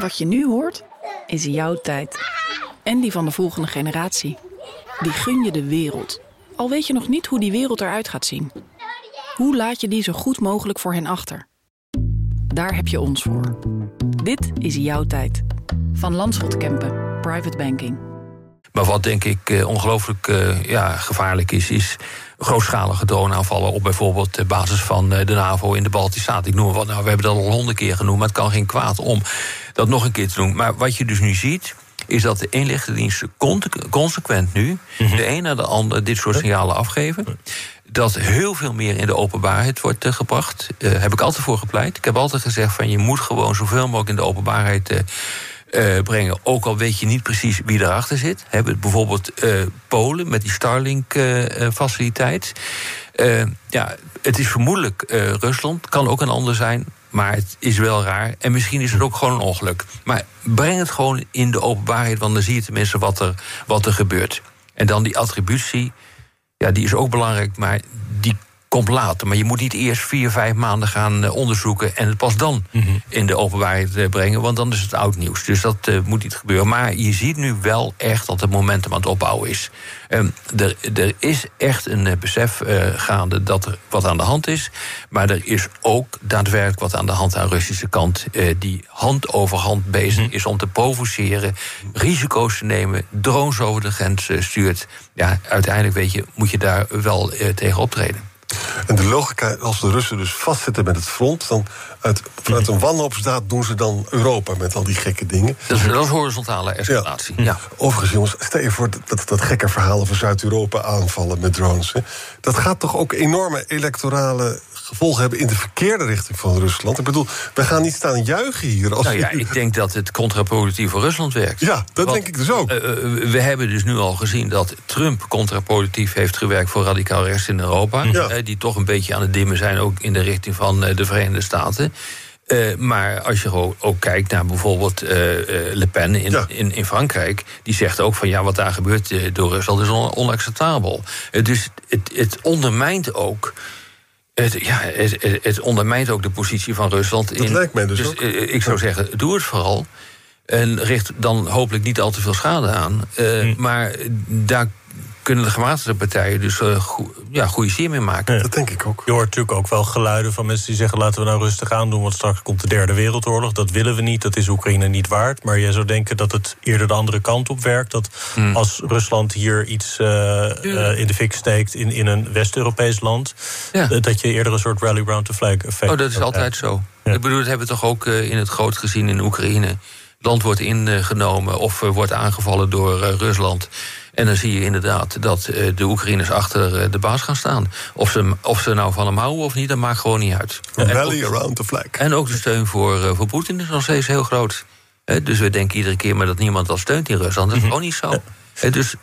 Wat je nu hoort, is jouw tijd. En die van de volgende generatie. Die gun je de wereld. Al weet je nog niet hoe die wereld eruit gaat zien. Hoe laat je die zo goed mogelijk voor hen achter? Daar heb je ons voor. Dit is jouw tijd. Van Landschot Kempen, Private Banking. Maar wat denk ik ongelooflijk gevaarlijk is grootschalige droneaanvallen op bijvoorbeeld de basis van de NAVO in de Baltische Staten. Ik noem wat, we hebben dat al 100 keer genoemd, maar het kan geen kwaad om dat nog een keer te doen. Maar wat je dus nu ziet, is dat de inlichtingendiensten consequent nu de een na de ander dit soort signalen afgeven. Dat heel veel meer in de openbaarheid wordt gebracht. Heb ik altijd voor gepleit. Ik heb altijd gezegd van je moet gewoon zoveel mogelijk in de openbaarheid brengen. Ook al weet je niet precies wie erachter zit. Hebben bijvoorbeeld Polen met die Starlink-faciliteit. Het is vermoedelijk Rusland. Kan ook een ander zijn. Maar het is wel raar. En misschien is het ook gewoon een ongeluk. Maar breng het gewoon in de openbaarheid. Want dan zie je tenminste wat er gebeurt. En dan die attributie. Ja, die is ook belangrijk. Maar die komt later. Maar je moet niet eerst 4-5 maanden gaan onderzoeken en het pas dan in de openbaarheid brengen, want dan is het oud nieuws. Dus dat moet niet gebeuren. Maar je ziet nu wel echt dat het momentum aan het opbouwen is. Er is echt een besef gaande dat er wat aan de hand is. Maar er is ook daadwerkelijk wat aan de hand aan de Russische kant, die hand over hand bezig is om te provoceren, risico's te nemen, drones over de grens stuurt. Ja, uiteindelijk weet je, moet je daar wel tegen optreden. En de logica, als de Russen dus vastzitten met het front, dan vanuit een wanhoopsdaad doen ze dan Europa met al die gekke dingen. Dat is horizontale escalatie. Ja. Overigens, jongens, stel je voor dat gekke verhaal over Zuid-Europa aanvallen met drones. Hè. Dat gaat toch ook enorme electorale gevolgen hebben in de verkeerde richting van Rusland. Ik bedoel, we gaan niet staan juichen hier. Ik denk dat het contraproductief voor Rusland werkt. Ja, dat denk ik dus ook. We hebben dus nu al gezien dat Trump contraproductief heeft gewerkt voor radicaal rechts in Europa. Die toch een beetje aan het dimmen zijn, ook in de richting van de Verenigde Staten. Maar als je ook kijkt naar bijvoorbeeld Le Pen in Frankrijk, die zegt ook van ja, wat daar gebeurt door Rusland is onacceptabel. Dus het ondermijnt ook. Het ondermijnt ook de positie van Rusland. Dat lijkt mij dus ook. Ik zou zeggen, doe het vooral. En richt dan hopelijk niet al te veel schade aan. Maar daar kunnen de gematigde partijen dus goede sier mee maken. Ja, dat denk ik ook. Je hoort natuurlijk ook wel geluiden van mensen die zeggen laten we nou rustig aan doen, want straks komt de Derde Wereldoorlog. Dat willen we niet, dat is Oekraïne niet waard. Maar jij zou denken dat het eerder de andere kant op werkt. Dat als Rusland hier iets in de fik steekt in een West-Europees land, dat je eerder een soort rally round the flag effect. Dat is altijd zo. Ja. Ik bedoel, dat hebben we toch ook in het groot gezien in Oekraïne. Het land wordt ingenomen of wordt aangevallen door Rusland. En dan zie je inderdaad dat de Oekraïners achter de baas gaan staan. Of ze nou van hem houden of niet, dat maakt gewoon niet uit. Rally around the flag. En ook de steun voor Poetin is nog steeds heel groot. Dus we denken iedere keer maar dat niemand dat steunt in Rusland. Dat is gewoon niet zo. Dus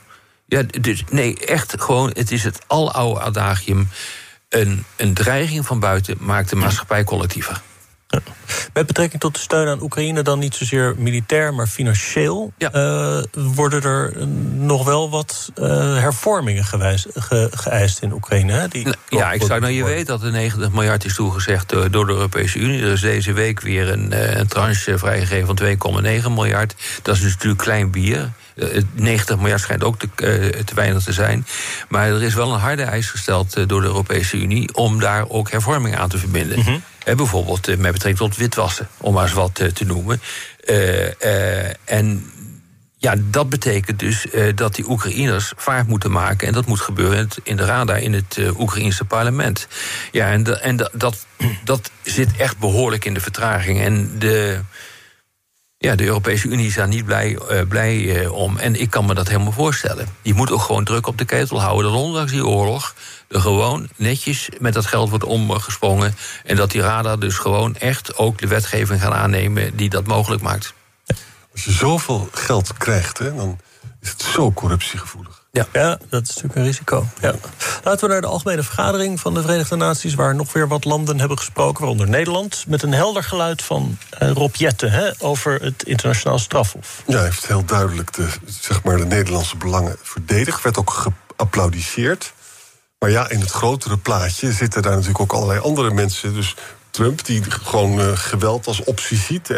echt gewoon, het is het aloude adagium. Een dreiging van buiten maakt de maatschappij collectiever. Ja. Met betrekking tot de steun aan Oekraïne dan niet zozeer militair, maar financieel. Worden er nog wel wat hervormingen geëist in Oekraïne? Hè? Je weet dat er 90 miljard is toegezegd door de Europese Unie. Er is deze week weer een tranche vrijgegeven van 2,9 miljard. Dat is dus natuurlijk klein bier. 90 miljard schijnt ook te weinig te zijn. Maar er is wel een harde eis gesteld door de Europese Unie om daar ook hervormingen aan te verbinden. Bijvoorbeeld met betrekking tot witwassen, om maar eens wat te noemen. Dat betekent dus dat die Oekraïners vaart moeten maken. En dat moet gebeuren in de Rada, in het Oekraïense parlement. Ja, en dat zit echt behoorlijk in de vertraging. En de Europese Unie is daar niet blij om. En ik kan me dat helemaal voorstellen. Je moet ook gewoon druk op de ketel houden. Dat ondanks die oorlog er gewoon netjes met dat geld wordt omgesprongen. En dat die Rada dus gewoon echt ook de wetgeving gaan aannemen die dat mogelijk maakt. Als je zoveel geld krijgt, dan is het zo corruptiegevoelig. Ja, dat is natuurlijk een risico. Ja. Laten we naar de algemene vergadering van de Verenigde Naties, waar nog weer wat landen hebben gesproken, waaronder Nederland, met een helder geluid van Rob Jetten over het internationaal strafhof. Ja, hij heeft heel duidelijk de Nederlandse belangen verdedigd. Werd ook geapplaudiseerd. Maar ja, in het grotere plaatje zitten daar natuurlijk ook allerlei andere mensen. Dus Trump, die gewoon geweld als optie ziet.